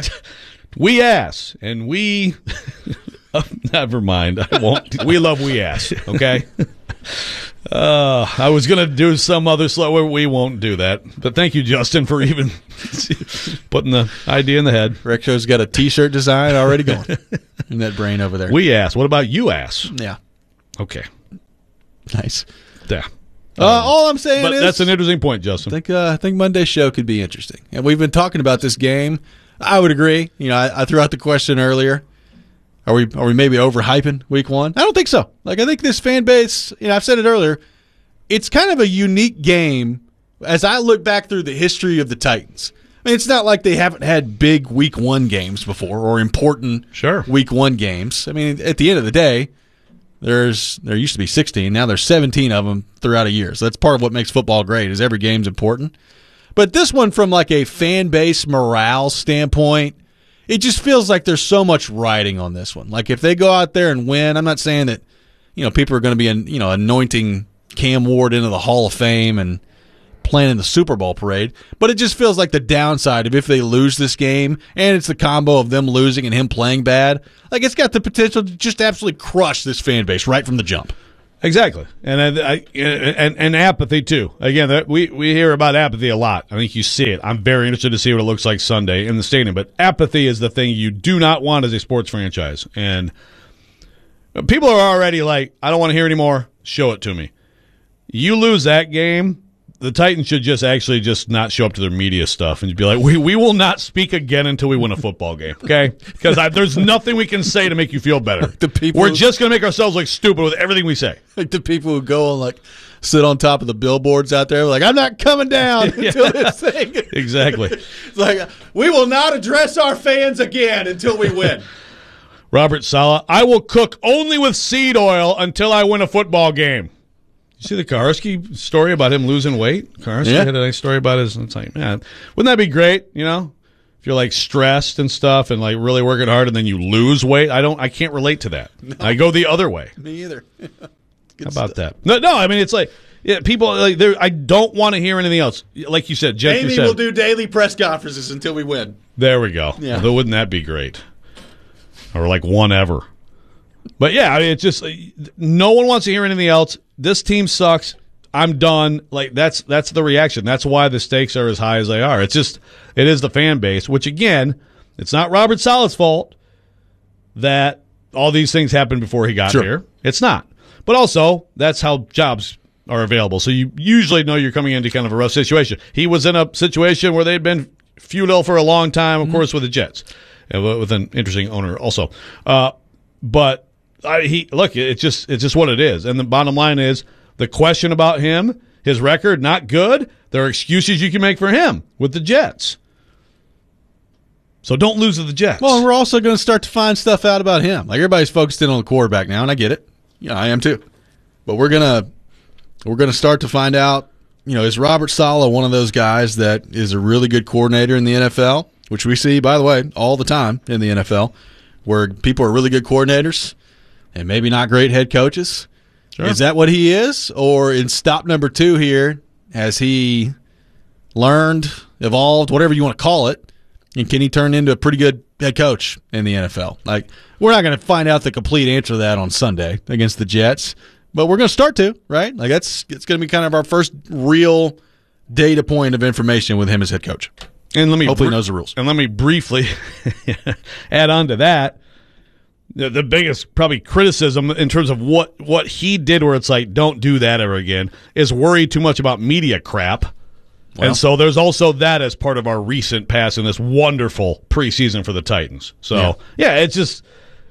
We ass, and we... never mind. I won't. We love we ass, okay? Uh, I was going to do some other slow. We won't do that. But thank you, Justin, for even putting the idea in the head. Rexo's got a T-shirt design already going in that brain over there. We ass. What about you ass? Yeah. Okay. Nice. Yeah. Uh, all I'm saying but is... that's an interesting point, Justin. I think, uh, I think Monday's show could be interesting. And we've been talking about this game. I would agree. You know, I, I threw out the question earlier. Are we are we maybe overhyping week one? I don't think so. Like, I think this fan base, you know, I've said it earlier, it's kind of a unique game as I look back through the history of the Titans. I mean, it's not like they haven't had big week one games before or important sure. week one games. I mean, at the end of the day, there's there used to be sixteen. Now there's seventeen of them throughout a year. So that's part of what makes football great is every game's important. But this one, from like a fan base morale standpoint, it just feels like there's so much riding on this one. Like if they go out there and win, I'm not saying that, you know, people are going to be, you know, anointing Cam Ward into the Hall of Fame and playing in the Super Bowl parade. But it just feels like the downside of if they lose this game, and it's the combo of them losing and him playing bad, like it's got the potential to just absolutely crush this fan base right from the jump. Exactly, and I, I, and and apathy too. Again, that we we hear about apathy a lot. I think you see it. I'm very interested to see what it looks like Sunday in the stadium. But apathy is the thing you do not want as a sports franchise. And people are already like, I don't want to hear anymore. Show it to me. You lose that game, the Titans should just actually just not show up to their media stuff and be like, we we will not speak again until we win a football game, okay? Because there's nothing we can say to make you feel better. The people We're who, just going to make ourselves look stupid with everything we say. Like the people who go and like sit on top of the billboards out there, like, I'm not coming down until this thing. Exactly. It's like, we will not address our fans again until we win. Robert Saleh, I will cook only with seed oil until I win a football game. You see the Karski story about him losing weight? Karski Yeah. had a nice story about his. It's like, man, wouldn't that be great? You know, if you're like stressed and stuff and like really working hard and then you lose weight. I don't. I can't relate to that. No. I go the other way. Me either. How about that? No, no. I mean, it's like yeah, people like. I don't want to hear anything else. Like you said, Jeff. Amy you said, will do daily press conferences until we win. There we go. Yeah. Although, wouldn't that be great? Or like one ever. But yeah, I mean, it's just no one wants to hear anything else. This team sucks. I'm done. Like that's that's the reaction. That's why the stakes are as high as they are. It's just it is the fan base, which again, it's not Robert Saleh's fault that all these things happened before he got Sure. here. It's not. But also, that's how jobs are available. So you usually know you're coming into kind of a rough situation. He was in a situation where they'd been feudal for a long time, of mm-hmm. course, with the Jets, and with an interesting owner also. Uh, but I, he look, it's just it's just what it is. And the bottom line is the question about him, his record, not good. There are excuses you can make for him with the Jets. So don't lose to the Jets. Well, and we're also going to start to find stuff out about him. Like everybody's focused in on the quarterback now, and I get it. Yeah, I am too. But we're gonna we're gonna start to find out. You know, is Robert Saleh one of those guys that is a really good coordinator in the N F L, which we see, by the way, all the time in the N F L, where people are really good coordinators and maybe not great head coaches. Sure. Is that what he is? Or in stop number two here, has he learned, evolved, whatever you want to call it, and can he turn into a pretty good head coach in the N F L? Like, we're not going to find out the complete answer to that on Sunday against the Jets, but we're going to start to, right? Like, that's it's going to be kind of our first real data point of information with him as head coach. And let me hopefully br- he knows the rules. And let me briefly add on to that. The, the biggest probably criticism in terms of what, what he did where it's like, don't do that ever again, is worry too much about media crap. Well, and so there's also that as part of our recent pass in this wonderful preseason for the Titans. So, yeah, yeah it's just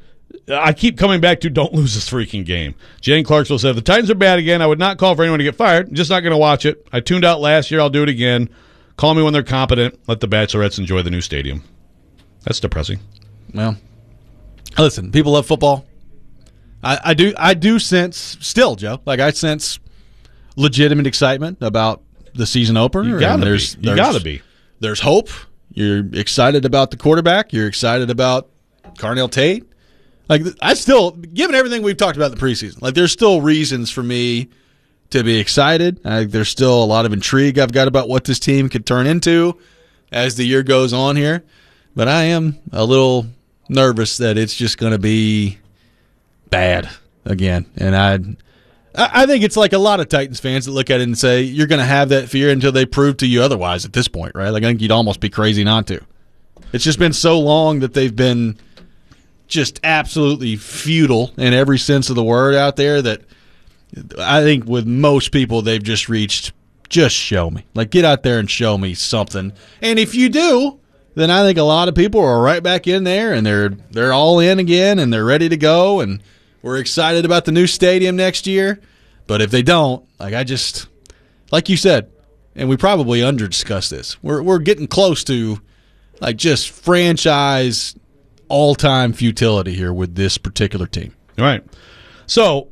I keep coming back to don't lose this freaking game. Jane Clarksville said, if the Titans are bad again, I would not call for anyone to get fired. I'm just not going to watch it. I tuned out last year. I'll do it again. Call me when they're competent. Let the Bachelorettes enjoy the new stadium. That's depressing. Well, listen, people love football. I, I do I do sense, still, Joe, like I sense legitimate excitement about the season opener. You gotta and there's, be. You there's, gotta be. There's hope. You're excited about the quarterback. You're excited about Carnell Tate. Like I still, given everything we've talked about in the preseason, like there's still reasons for me to be excited. I, there's still a lot of intrigue I've got about what this team could turn into as the year goes on here. But I am a little nervous that it's just going to be bad again. And I I think it's like a lot of Titans fans that look at it and say, you're going to have that fear until they prove to you otherwise at this point, right? Like I think you'd almost be crazy not to. It's just been so long that they've been just absolutely futile in every sense of the word out there that I think with most people they've just reached, just show me. Like get out there and show me something. And if you do, then I think a lot of people are right back in there and they're they're all in again and they're ready to go and we're excited about the new stadium next year. But if they don't, like I just, like you said, and we probably under-discussed this, we're we're getting close to like just franchise all-time futility here with this particular team. All right. So,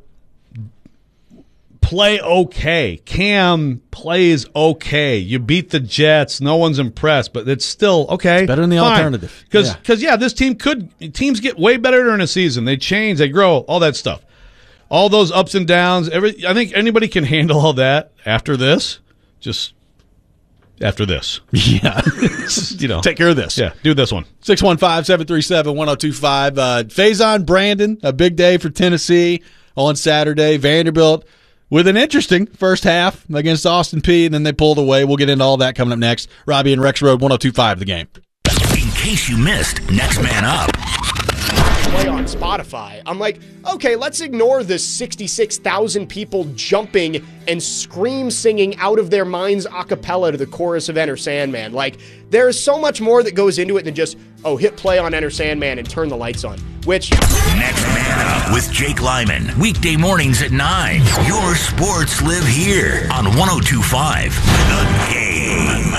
play okay. Cam plays okay. You beat the Jets. No one's impressed, but it's still okay. It's better than the fine. alternative. Because, yeah. Cause, yeah, this team could – teams get way better during a season. They change. They grow. All that stuff. all those ups and downs. Every I think anybody can handle all that after this. Just after this. Yeah. you know, take care of this. Yeah, do this one. six one five, seven three seven, one oh two five. Uh, Faison Brandon, a big day for Tennessee on Saturday. Vanderbilt with an interesting first half against Austin Peay, and then they pulled away. We'll get into all that coming up next. Robbie and Rex Road, one oh two five, The Game. In case you missed Next Man Up. Play on Spotify. I'm like, okay, let's ignore the sixty-six thousand people jumping and scream singing out of their minds a cappella to the chorus of Enter Sandman. Like, there is so much more that goes into it than just, oh, hit play on Enter Sandman and turn the lights on. Which... Next Man Up with Jake Lyman. Weekday mornings at nine. Your sports live here on one oh two five The Game.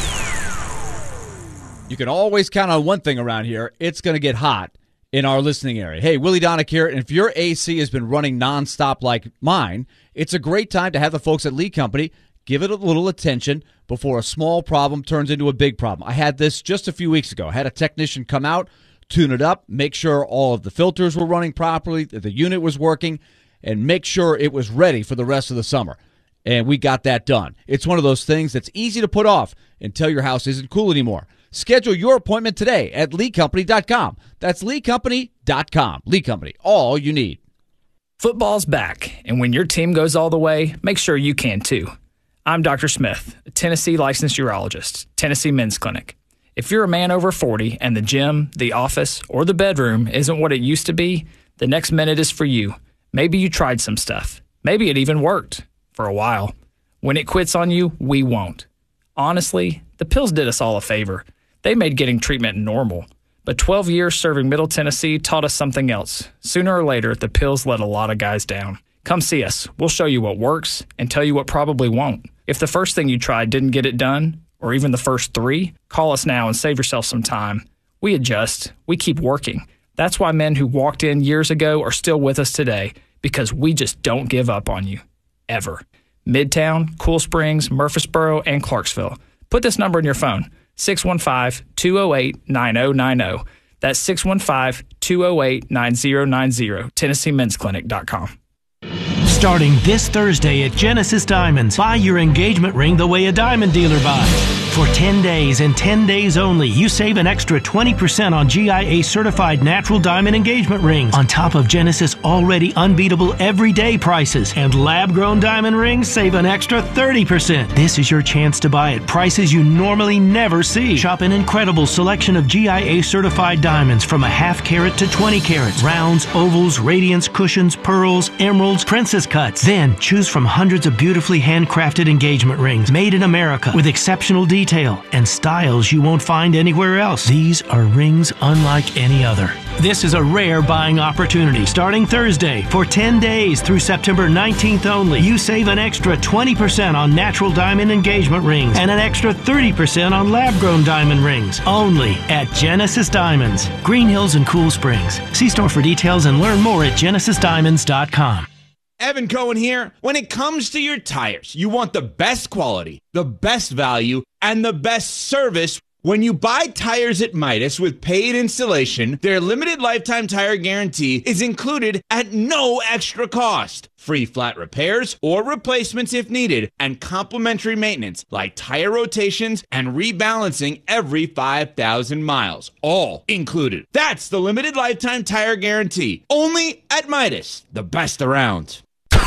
You can always count on one thing around here. It's going to get hot in our listening area. Hey, Willie Donick here, and if your A C has been running nonstop like mine, it's a great time to have the folks at Lee Company give it a little attention before a small problem turns into a big problem. I had this just a few weeks ago. I had a technician come out, tune it up, make sure all of the filters were running properly, that the unit was working, and make sure it was ready for the rest of the summer. And we got that done. It's one of those things that's easy to put off until your house isn't cool anymore. Schedule your appointment today at lee company dot com. That's lee company dot com. Lee Company, all you need. Football's back, and when your team goes all the way, make sure you can too. I'm Doctor Smith, a Tennessee licensed urologist, Tennessee Men's Clinic. If you're a man over forty and the gym, the office, or the bedroom isn't what it used to be, the next minute is for you. Maybe you tried some stuff. Maybe it even worked for a while. When it quits on you, we won't. Honestly, the pills did us all a favor. They made getting treatment normal. But twelve years serving Middle Tennessee taught us something else. Sooner or later, the pills let a lot of guys down. Come see us. We'll show you what works and tell you what probably won't. If the first thing you tried didn't get it done, or even the first three, call us now and save yourself some time. We adjust. We keep working. That's why men who walked in years ago are still with us today, because we just don't give up on you. Ever. Midtown, Cool Springs, Murfreesboro, and Clarksville. Put this number in your phone. six one five, two oh eight, nine oh nine oh. That's six one five, two oh eight, nine oh nine oh. Tennessee Men's Clinic dot com. Starting this Thursday at Genesis Diamonds, buy your engagement ring the way a diamond dealer buys. For ten days and ten days only, you save an extra twenty percent on G I A certified natural diamond engagement rings, on top of Genesis already unbeatable everyday prices. And lab-grown diamond rings save an extra thirty percent. This is your chance to buy at prices you normally never see. Shop an incredible selection of G I A certified diamonds from a half carat to twenty carats. Rounds, ovals, radiance, cushions, pearls, emeralds, princess cuts. Then choose from hundreds of beautifully handcrafted engagement rings made in America with exceptional detail and styles you won't find anywhere else. These are rings unlike any other. This is a rare buying opportunity. Starting Thursday for ten days through September nineteenth only, you save an extra twenty percent on natural diamond engagement rings and an extra thirty percent on lab-grown diamond rings. Only at Genesis Diamonds, Green Hills and Cool Springs. See store for details and learn more at genesis diamonds dot com. Evan Cohen here. When it comes to your tires, you want the best quality, the best value, and the best service. When you buy tires at Midas with paid installation, their limited lifetime tire guarantee is included at no extra cost. Free flat repairs or replacements if needed, and complimentary maintenance like tire rotations and rebalancing every five thousand miles. All included. That's the limited lifetime tire guarantee. Only at Midas, the best around.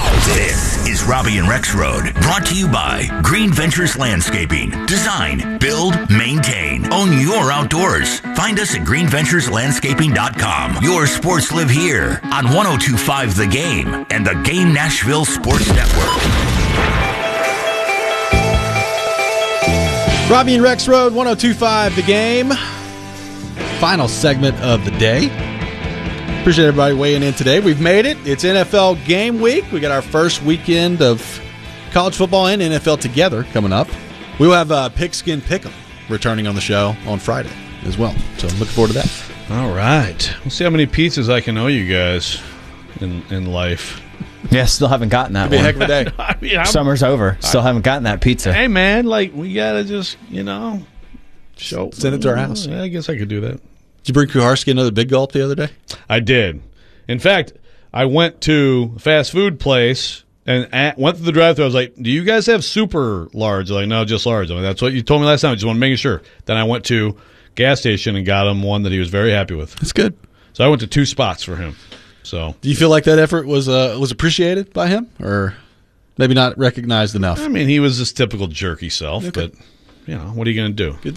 This is Robbie and Rex Road, brought to you by Green Ventures Landscaping. Design, build, maintain. Own your outdoors. Find us at green ventures landscaping dot com. Your sports live here on one oh two five The Game and the Game Nashville Sports Network. Robbie and Rex Road, one oh two five The Game. Final segment of the day. Appreciate everybody weighing in today. We've made it. It's N F L game week. We got our first weekend of college football and N F L together coming up. We will have uh, Pigskin Pick'em returning on the show on Friday as well. So I'm looking forward to that. All right. We'll see how many pizzas I can owe you guys in, in life. Yeah, still haven't gotten that It'd be one. a heck of a day. I mean, I'm- Summer's over. Still haven't gotten that pizza. Hey, man, like, we got to just, you know, show. Send it to our house. I guess I could do that. Did you bring Kuharski another big gulp the other day? I did. In fact, I went to a fast food place and at, went through the drive-thru. I was like, "Do you guys have super large?" They're like, "No, just large." I'm like, "That's what you told me last time. I just want to make sure." Then I went to gas station and got him one that he was very happy with. That's good. So I went to two spots for him. So do you feel like that effort was uh, was appreciated by him, or maybe not recognized enough? I mean, he was his typical jerky self, Okay. but you know, what are you going to do? Good.